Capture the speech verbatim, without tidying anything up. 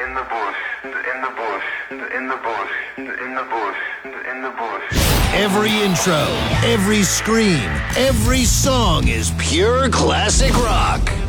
in the bush, in the bush, in the bush, in the bush, in the bush. Every intro, every scream, every song is pure classic rock.